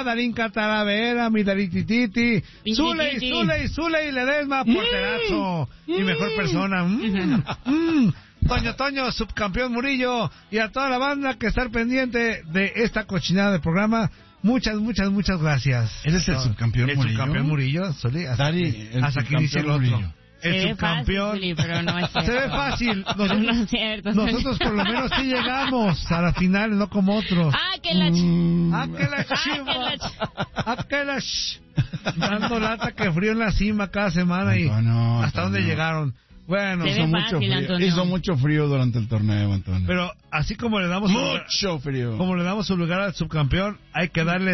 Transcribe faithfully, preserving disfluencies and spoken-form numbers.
a Darinka Talavera, mi Daritititi, Zuley, Zuley, Zuley Ledesma, porterazo y mejor persona. Mm, mm. Toño, Toño, subcampeón Murillo, y a toda la banda que está pendiente de esta cochinada de programa. Muchas, muchas, muchas gracias. ¿Él es el subcampeón el Murillo? El subcampeón Murillo, Solí, hasta, Dari, el hasta que inicie el otro. Murillo. El se subcampeón. Ve fácil, pero no es cierto. Se ve fácil. Nosotros, no es cierto. nosotros por lo menos sí llegamos a la final, no como otros. Ah, que la ch... Mm. Ah, que la chiva. Ah, que la ch... Dando lata que frío en la cima cada semana. Y Antonio, hasta dónde llegaron. Bueno, hizo mucho, frío, hizo mucho frío durante el torneo, Antonio. Pero así como le damos mucho lugar, frío. Como le damos su lugar al subcampeón, hay que darle